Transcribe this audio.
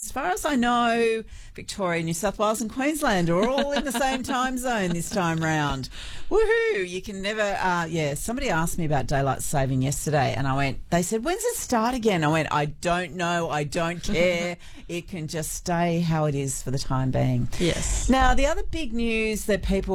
as far as I know, Victoria, New South Wales and Queensland are all in the same time zone this time round. Woohoo! You can never, somebody asked me about daylight saving yesterday and they said, when's it start again? I went, I don't know, I don't care. It can just stay how it is for the time being. Yes. Now, the other big news that people